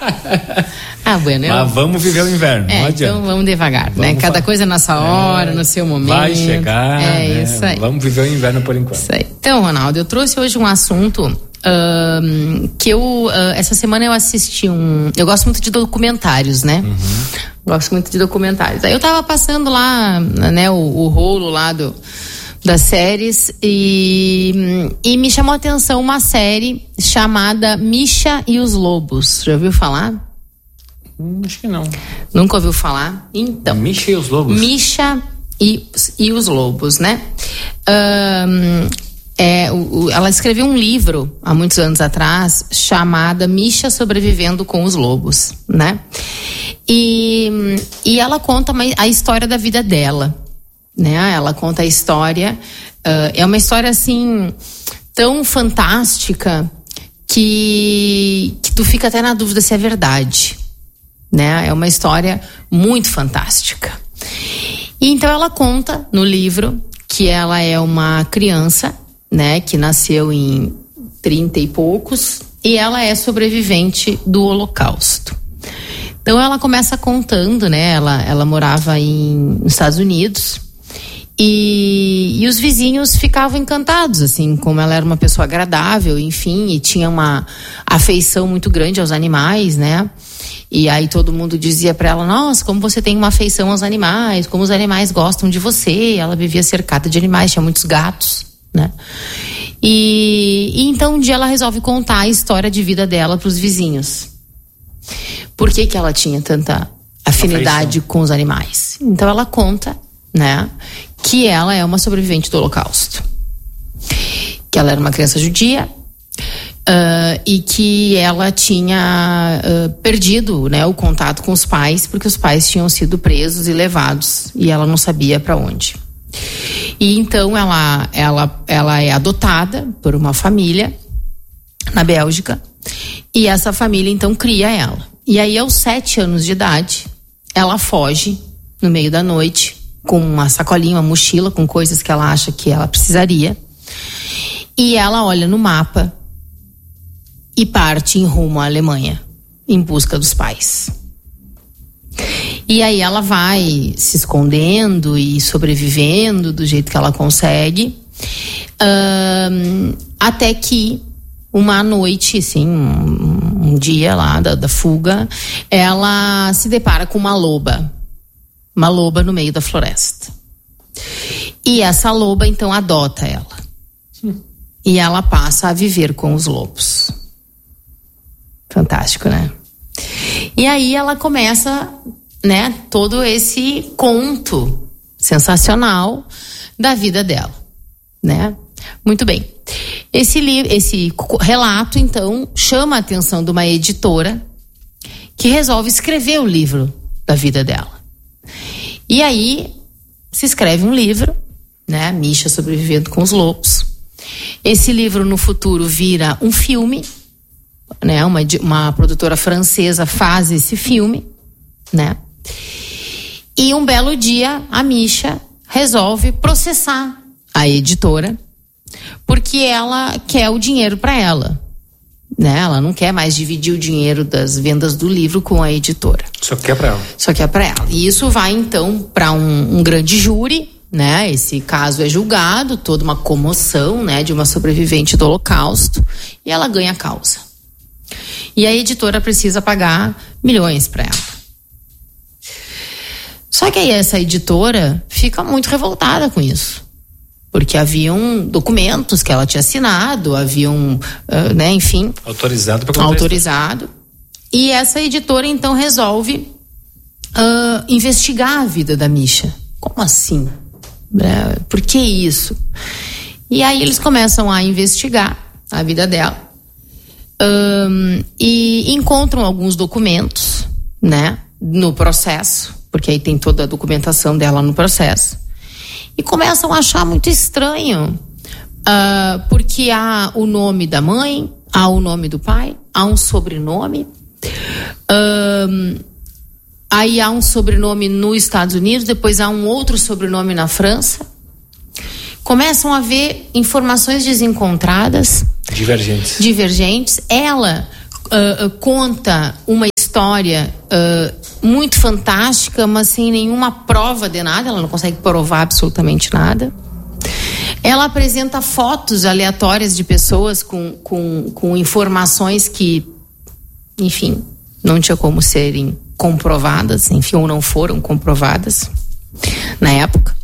Bueno, mas vamos viver o inverno, não adianta. Então vamos devagar, né? Cada coisa na sua hora, no seu momento. Vai chegar, né? Isso aí. Vamos viver o inverno por enquanto. Isso aí. Então, Ronaldo, eu trouxe hoje um assunto que essa semana eu assisti eu gosto muito de documentários, né? Gosto muito de documentários. Aí eu tava passando lá, né, o rolo lá das séries e me chamou a atenção uma série chamada Misha e os Lobos. Já ouviu falar? Acho que não. Nunca ouviu falar? Então. Misha e os Lobos. Misha e os Lobos, né? Ela escreveu um livro há muitos anos atrás chamada Misha Sobrevivendo com os Lobos, né? E ela conta a história da vida dela, né? Ela conta a história, é uma história assim tão fantástica que tu fica até na dúvida se é verdade, né? É uma história muito fantástica. E então ela conta no livro que ela é uma criança, né, que nasceu em 30 e poucos, e ela é sobrevivente do Holocausto. Então ela começa contando, né, ela morava nos Estados Unidos, e os vizinhos ficavam encantados, assim, como ela era uma pessoa agradável, enfim, e tinha uma afeição muito grande aos animais, né? E aí todo mundo dizia pra ela, nossa, como você tem uma afeição aos animais, como os animais gostam de você. Ela vivia cercada de animais, tinha muitos gatos, né? E então um dia ela resolve contar a história de vida dela pros vizinhos. Por que ela tinha tanta afinidade com os animais? Então ela conta, né, que ela é uma sobrevivente do Holocausto, que ela era uma criança judia, e que ela tinha perdido, né, o contato com os pais, porque os pais tinham sido presos e levados e ela não sabia para onde. E então ela é adotada por uma família na Bélgica, e essa família então cria ela. E aí aos 7 anos de idade ela foge no meio da noite com uma sacolinha, uma mochila com coisas que ela acha que ela precisaria, e ela olha no mapa e parte em rumo à Alemanha em busca dos pais. E aí ela vai se escondendo e sobrevivendo do jeito que ela consegue, até que uma noite, assim, um dia lá da fuga, ela se depara com uma loba no meio da floresta. E essa loba então adota ela. E ela passa a viver com os lobos. Fantástico, né? E aí ela começa, né, todo esse conto sensacional da vida dela, né? Muito bem. Esse relato, então, chama a atenção de uma editora que resolve escrever o livro da vida dela. E aí se escreve um livro, né, Misha Sobrevivendo com os Lobos. Esse livro no futuro vira um filme, né? Uma produtora francesa faz esse filme, né? E um belo dia a Misha resolve processar a editora porque ela quer o dinheiro para ela, né? Ela não quer mais dividir o dinheiro das vendas do livro com a editora. Só quer para ela. Só quer para ela. E isso vai então para um grande júri, né? Esse caso é julgado, toda uma comoção, né, de uma sobrevivente do Holocausto, e ela ganha a causa. E a editora precisa pagar milhões para ela. Só que aí essa editora fica muito revoltada com isso, porque haviam documentos que ela tinha assinado, haviam, né, enfim, autorizado. E essa editora então resolve investigar a vida da Misha. Como assim? Por que isso? E aí eles começam a investigar a vida dela, e encontram alguns documentos, né, no processo, porque aí tem toda a documentação dela no processo, e começam a achar muito estranho, porque há o nome da mãe, há o nome do pai, há um sobrenome, aí há um sobrenome nos Estados Unidos, depois há um outro sobrenome na França. Começam a haver informações desencontradas, divergentes. Ela conta uma história muito fantástica, mas sem nenhuma prova de nada. Ela não consegue provar absolutamente nada. Ela apresenta fotos aleatórias de pessoas com informações que, enfim, não tinha como serem comprovadas, enfim, ou não foram comprovadas na época.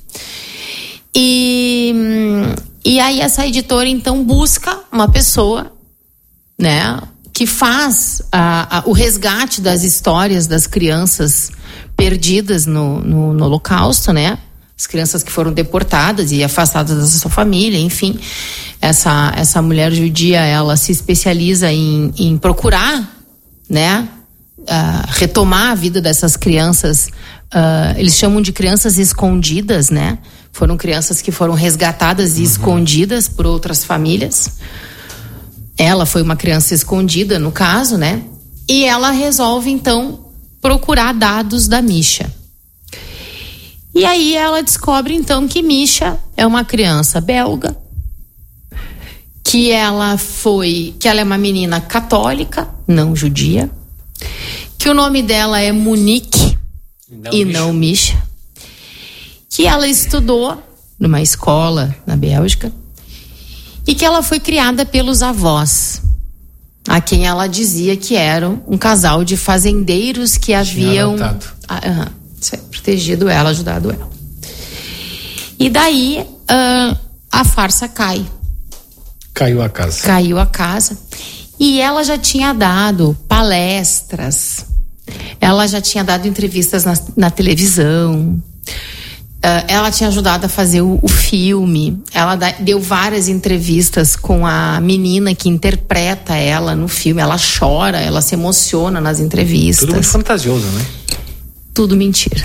E aí essa editora então busca uma pessoa, né, que faz o resgate das histórias das crianças perdidas no Holocausto, né? As crianças que foram deportadas e afastadas da sua família, enfim. Essa mulher judia, ela se especializa em procurar, né, retomar a vida dessas crianças. Eles chamam de crianças escondidas, né? Foram crianças que foram resgatadas e escondidas por outras famílias. Ela foi uma criança escondida, no caso, né? E ela resolve, então, procurar dados da Misha. E aí ela descobre, então, que Misha é uma criança belga, que ela é uma menina católica, não judia, que o nome dela é Monique não Misha, que ela estudou numa escola na Bélgica e que ela foi criada pelos avós, a quem ela dizia que eram um casal de fazendeiros que haviam protegido ela, ajudado ela. E daí a farsa cai. Caiu a casa. E ela já tinha dado palestras, ela já tinha dado entrevistas na televisão, ela tinha ajudado a fazer o filme, ela deu várias entrevistas com a menina que interpreta ela no filme. Ela chora, ela se emociona nas entrevistas. Tudo muito fantasioso, né? Tudo mentira.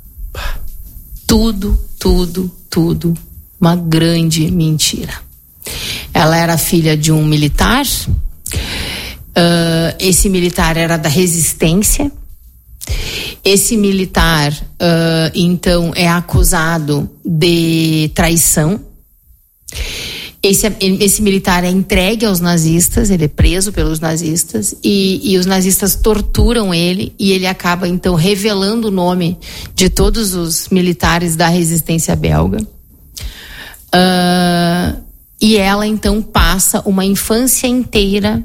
Tudo uma grande mentira. Ela era filha de um militar. Esse militar era da resistência. Esse militar, então, é acusado de traição. Esse militar é entregue aos nazistas, ele é preso pelos nazistas e os nazistas torturam ele e ele acaba, então, revelando o nome de todos os militares da resistência belga. E ela, então, passa uma infância inteira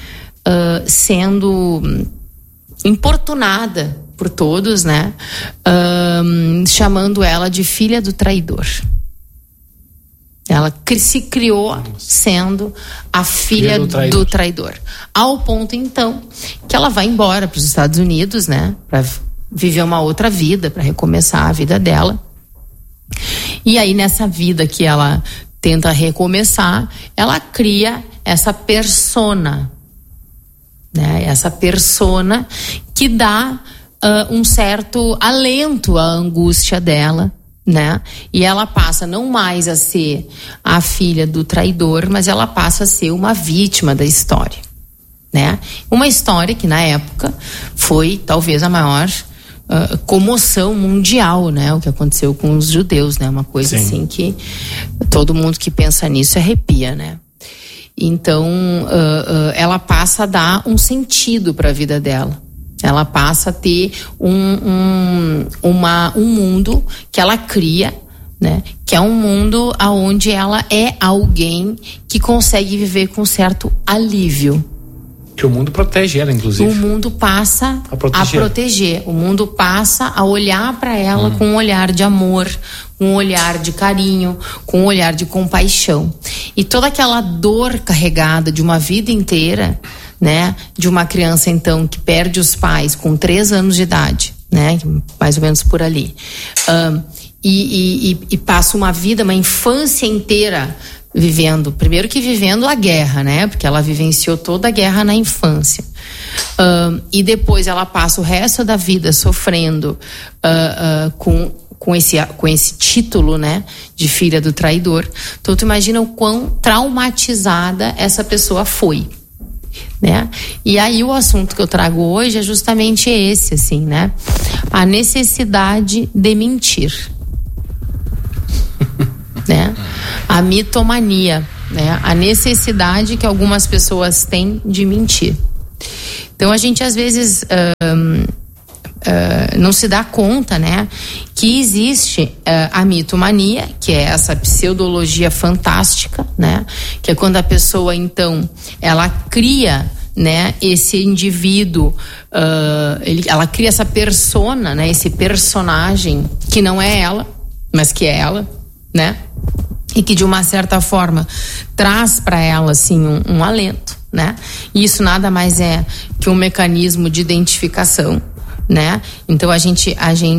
sendo importunada por todos, né? Chamando ela de filha do traidor. Ela se criou sendo a filha do traidor. Ao ponto, então, que ela vai embora para os Estados Unidos, né? Para viver uma outra vida, para recomeçar a vida dela. E aí, nessa vida que ela tenta recomeçar, ela cria essa persona, né? Essa persona que dá um certo alento à angústia dela, né? E ela passa não mais a ser a filha do traidor, mas ela passa a ser uma vítima da história, né? Uma história que na época foi talvez a maior comoção mundial, né? O que aconteceu com os judeus, né? Uma coisa Sim. assim que todo mundo que pensa nisso arrepia, né? Então ela passa a dar um sentido para a vida dela. Ela passa a ter um mundo que ela cria, né? Que é um mundo onde ela é alguém que consegue viver com certo alívio. Que o mundo protege ela, inclusive. O mundo passa a proteger. O mundo passa a olhar para ela com um olhar de amor, com um olhar de carinho, com um olhar de compaixão. E toda aquela dor carregada de uma vida inteira, né, de uma criança então que perde os pais com 3 anos de idade, né, mais ou menos por ali, e passa uma infância inteira vivendo a guerra, né, porque ela vivenciou toda a guerra na infância, e depois ela passa o resto da vida sofrendo com esse título, né, de filha do traidor. Então tu imagina o quão traumatizada essa pessoa foi, né? E aí o assunto que eu trago hoje é justamente esse, assim, né? A necessidade de mentir, né? A mitomania, né? A necessidade que algumas pessoas têm de mentir. Então a gente às vezes não se dá conta, né, que existe a mitomania, que é essa pseudologia fantástica, né, que é quando a pessoa então ela cria, né, esse indivíduo, ela cria essa persona, né, esse personagem que não é ela, mas que é ela, né, e que de uma certa forma traz para ela assim um alento, né? E isso nada mais é que um mecanismo de identificação, né? Então a gente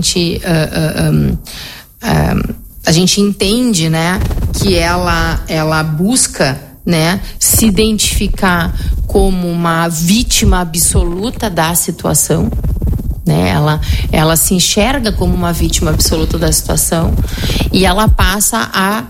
entende, né, que ela busca, né, se identificar como uma vítima absoluta da situação, né? Ela se enxerga como uma vítima absoluta da situação e ela passa a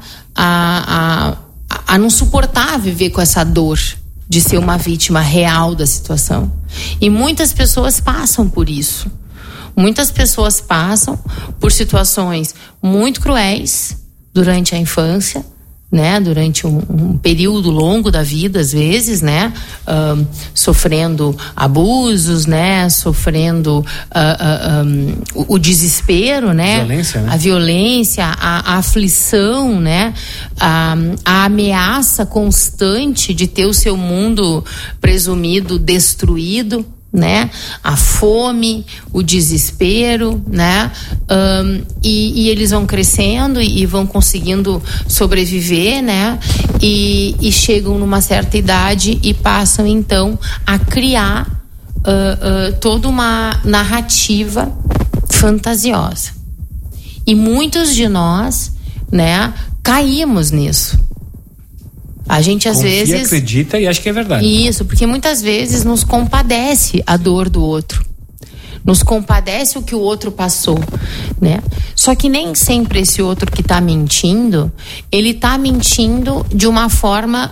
não suportar viver com essa dor de ser uma vítima real da situação. E muitas pessoas passam por isso. Muitas pessoas passam por situações muito cruéis durante a infância, né? Durante um período longo da vida, às vezes, né? Sofrendo abusos, né? Sofrendo o desespero, né? Violência, né? A violência, a aflição, né? A ameaça constante de ter o seu mundo presumido destruído, né? A fome, o desespero, né? E eles vão crescendo e vão conseguindo sobreviver, né? E chegam numa certa idade e passam então a criar toda uma narrativa fantasiosa. E muitos de nós, né, caímos nisso. A gente às vezes acredita e acha que é verdade. Isso, porque muitas vezes nos compadece a dor do outro, nos compadece o que o outro passou, né? Só que nem sempre esse outro que está mentindo, ele está mentindo de uma forma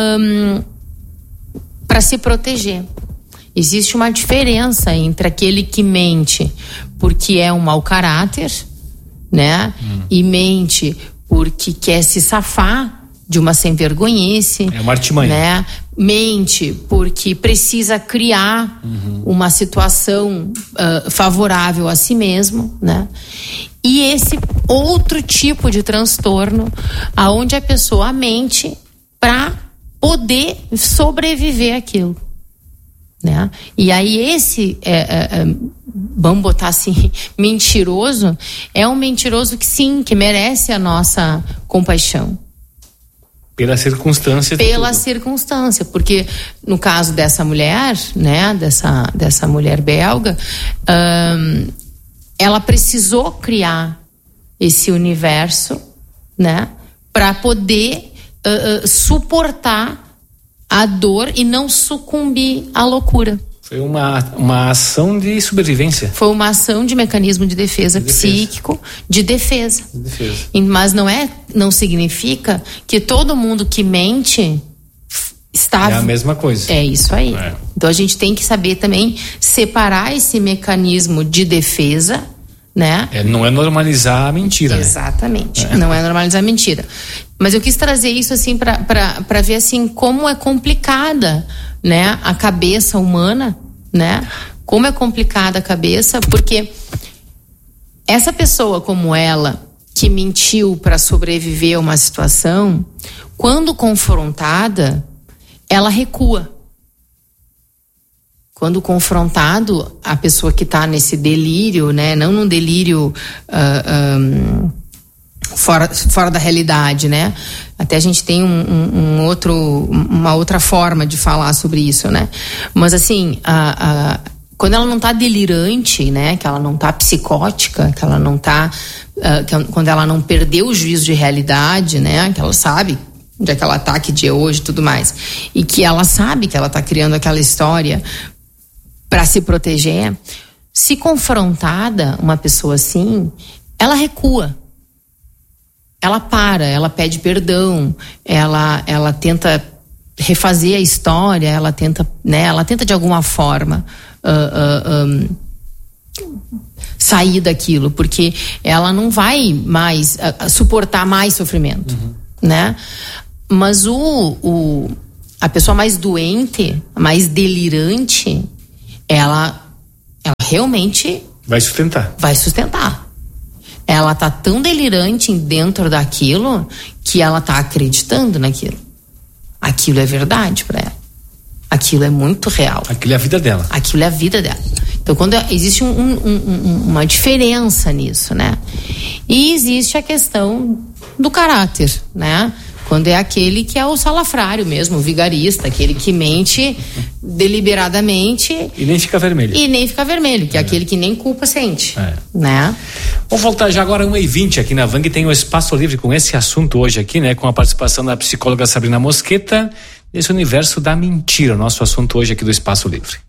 para se proteger. Existe uma diferença entre aquele que mente porque é um mau caráter, né? E mente porque quer se safar de uma sem-vergonhice. É uma artimanha. Né? Mente porque precisa criar uma situação favorável a si mesmo, né? E esse outro tipo de transtorno, aonde a pessoa mente para poder sobreviver àquilo, né? E aí esse vamos botar assim, mentiroso, é um mentiroso que sim, que merece a nossa compaixão. Pela circunstância. Pela circunstância, porque no caso dessa mulher, né, dessa mulher belga, ela precisou criar esse universo, né, para poder suportar a dor e não sucumbir à loucura. Foi uma ação de sobrevivência. Foi uma ação de mecanismo de defesa psíquico, de defesa. Mas não significa que todo mundo que mente está... É a mesma coisa. É isso aí. Então a gente tem que saber também separar esse mecanismo de defesa, né? Não é normalizar a mentira. Exatamente. Né? Não é normalizar a mentira. Mas eu quis trazer isso assim para ver assim como é complicada, né, a cabeça humana, né? Como é complicada a cabeça, porque essa pessoa como ela, que mentiu para sobreviver a uma situação, quando confrontada, ela recua. Quando confrontado, a pessoa que está nesse delírio, né, não num delírio fora da realidade, né? Até a gente tem uma outra forma de falar sobre isso, né? Mas assim, quando ela não está delirante, né? Que ela não está psicótica, que ela não está, quando ela não perdeu o juízo de realidade, né? Que ela sabe onde é que ela está, que dia é hoje, tudo mais, e que ela sabe que ela está criando aquela história para se proteger. Se confrontada, uma pessoa assim, ela recua. Ela para, ela pede perdão, ela tenta refazer a história, ela tenta de alguma forma sair daquilo, porque ela não vai mais suportar mais sofrimento, né? Mas A pessoa mais doente, mais delirante, ela realmente vai sustentar. Ela tá tão delirante dentro daquilo que ela tá acreditando naquilo. Aquilo é verdade para ela. Aquilo é muito real. Aquilo é a vida dela. Aquilo é a vida dela. Então, quando existe uma diferença nisso, né? E existe a questão do caráter, né? Quando é aquele que é o salafrário mesmo, o vigarista, aquele que mente deliberadamente. E nem fica vermelho. Que é aquele que nem culpa sente, É. né? Vamos voltar já agora 1h20 aqui na Vang, tem o Espaço Livre com esse assunto hoje aqui, né? Com a participação da psicóloga Sabrina Mosqueta, nesse universo da mentira, o nosso assunto hoje aqui do Espaço Livre.